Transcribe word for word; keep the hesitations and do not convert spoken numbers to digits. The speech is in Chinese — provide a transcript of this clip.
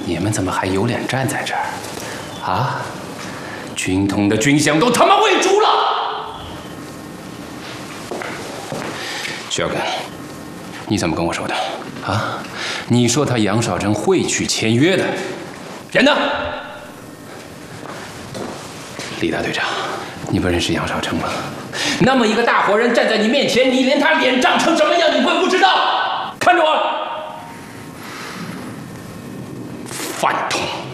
你们怎么还有脸站在这儿？啊？军统的军饷都他妈喂猪了！薛根，你怎么跟我说的？啊？你说他杨少成会去签约的，人呢？李大队长，你不认识杨少成吗？那么一个大活人站在你面前，你连他脸长成什么样你会不知道？看着我，饭桶！